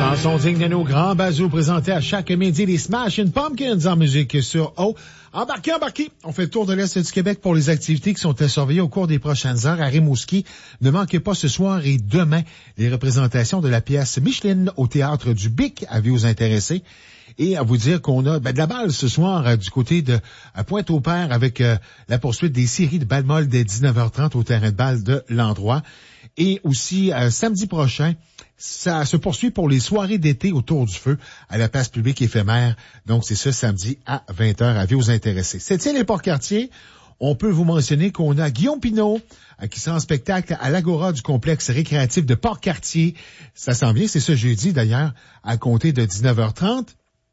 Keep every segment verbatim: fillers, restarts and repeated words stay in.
Chanson digne de nos grands bazous présentés à chaque midi, les Smashing Pumpkins en musique sur O. Embarquez, embarquez! On fait le tour de l'Est du Québec pour les activités qui sont à surveiller au cours des prochaines heures à Rimouski. Ne manquez pas ce soir et demain les représentations de la pièce Micheline au Théâtre du Bic à vous intéresser. Et à vous dire qu'on a ben, de la balle ce soir euh, du côté de à Pointe-au-Père avec euh, la poursuite des séries de balles molles dès dix-neuf heures trente au terrain de balle de l'endroit. Et aussi, euh, samedi prochain, ça se poursuit pour les soirées d'été autour du feu à la place publique éphémère. Donc, c'est ce samedi à vingt heures à vous intéresser. C'est-il les Port-Cartier? On peut vous mentionner qu'on a Guillaume Pinault euh, qui sera en spectacle à l'Agora du complexe récréatif de Port-Cartier. Ça s'en vient, c'est ce jeudi d'ailleurs, à compter de dix-neuf heures trente.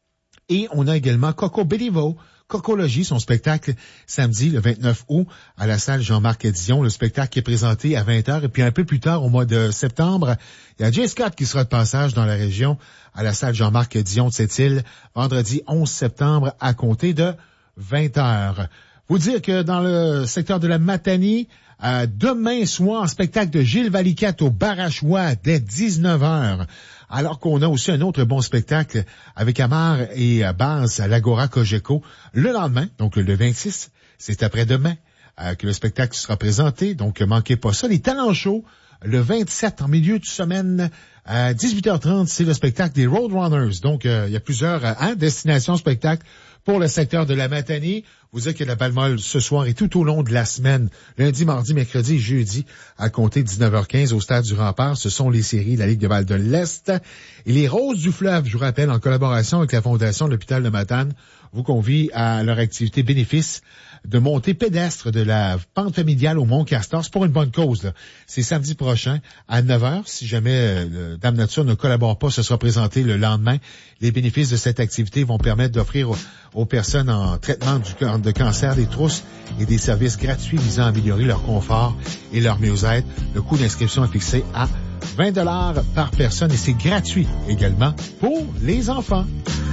Et on a également Coco Béliveau, Cocologie, son spectacle samedi le vingt-neuf août à la salle Jean-Marc Dion. Le spectacle est présenté à vingt heures. Et puis un peu plus tard, au mois de septembre, il y a Jay Scott qui sera de passage dans la région à la salle Jean-Marc Dion de Sept-Îles, vendredi onze septembre à compter de vingt heures. Vous dire que dans le secteur de la Matanie, euh, demain soir, spectacle de Gilles Valiquette au Barachois dès dix-neuf heures. Alors qu'on a aussi un autre bon spectacle avec Amar et Baz à l'Agora Cogeco le lendemain, donc le vingt-six, c'est après-demain euh, que le spectacle sera présenté, donc manquez pas ça. Les talents chauds, le vingt-sept en milieu de semaine, à dix-huit heures trente, c'est le spectacle des Roadrunners. Donc, euh, il y a plusieurs hein, destinations spectacles pour le secteur de la Matanie. Vous dire que la balle molle ce soir et tout au long de la semaine, lundi, mardi, mercredi et jeudi, à compter de dix-neuf heures quinze au Stade du Rempart. Ce sont les séries de la Ligue de Val de l'Est. Et les Roses du Fleuve, je vous rappelle, en collaboration avec la Fondation de l'Hôpital de Matane, vous convie à leur activité bénéfice de montée pédestre de la pente familiale au Mont-Castor. C'est pour une bonne cause, là. C'est samedi prochain à neuf heures. Si jamais euh, Dame Nature ne collabore pas, ce sera présenté le lendemain. Les bénéfices de cette activité vont permettre d'offrir aux, aux personnes en traitement du, de cancer des trousses et des services gratuits visant à améliorer leur confort et leur mieux-être. Le coût d'inscription est fixé à vingt dollars par personne et c'est gratuit également pour les enfants.